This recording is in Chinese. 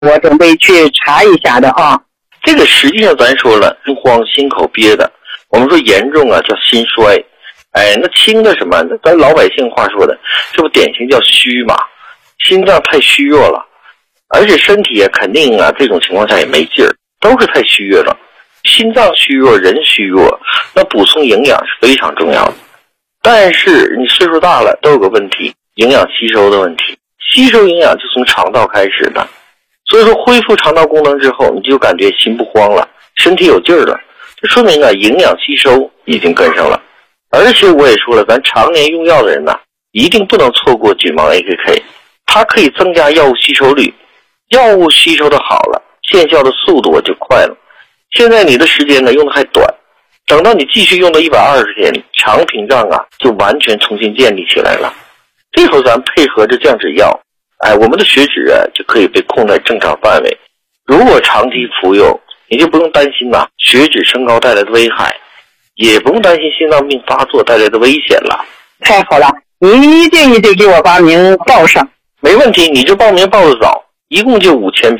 我准备去查一下的啊。 这个实际上咱说了，心慌心口憋的，我们说严重啊叫心衰，那轻的什么？咱老百姓话说的，这不典型叫虚嘛？心脏太虚弱了，而且身体肯定这种情况下也没劲儿，都是太虚弱了。心脏虚弱，人虚弱，那补充营养是非常重要的。但是你岁数大了，都有个问题，营养吸收的问题。吸收营养就从肠道开始的，所以说恢复肠道功能之后，你就感觉心不慌了，身体有劲儿了，这说明营养吸收已经跟上了。而且我也说了，咱常年用药的人一定不能错过菌芒 AKK， 它可以增加药物吸收率，药物吸收的好了，见效的速度就快了。现在你的时间用的还短，等到你继续用到120天，肠屏障就完全重新建立起来了。这时候咱配合着降脂药，我们的血脂就可以被控在正常范围。如果长期服用，你就不用担心血脂升高带来的危害，也不用担心心脏病发作带来的危险了。 太好了，您一定得给我把名报上。 没问题，你这报名报得早，一共就5000